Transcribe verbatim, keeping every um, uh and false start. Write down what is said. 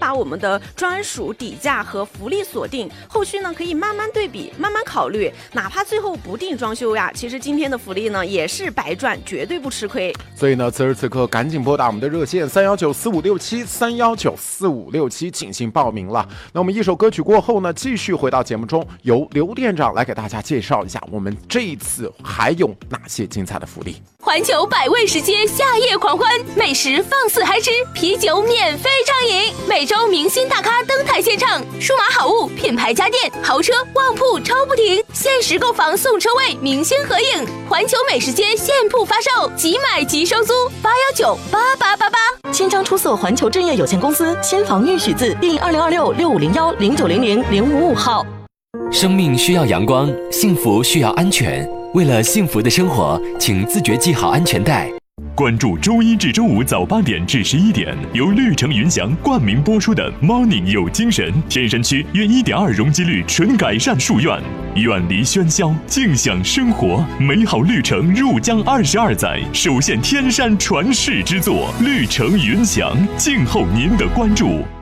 把我们的专属底价和福利锁定，后续呢可以慢慢对比，慢慢考虑，哪怕最后不定装修呀，其实今天的福利呢也是白赚，绝对不吃亏。 所以呢，此时此刻赶紧拨打我们的热线三幺九四五六七三幺九四五六七进行报名了。那我们一首歌曲过后呢，继续回到节目中，由刘店长来给大家介绍一下我们这一次还有哪些精彩的福利。 环球百味食街夏夜狂欢，美食放肆嗨吃，啤酒免费畅饮，每周明星大咖登台献唱，数码好物、品牌家电、豪车、旺铺超不停，限时购房送车位，明星合影。环球美食街现铺发售，即买即收租，八幺九八八八八。 千张出色环球置业有限公司千房玉许字第二零二六六五零幺零九零零零五五号。 生命需要阳光，幸福需要安全。为了幸福的生活，请自觉系好安全带。 关注周一至周五早八点至十一点，由绿城云翔冠名播出的 Morning 有精神，天山区约 一点二 容积率纯改善树院，远离喧嚣，静享生活，美好绿城入江二十二载，首现天山传世之作，绿城云翔，静候您的关注。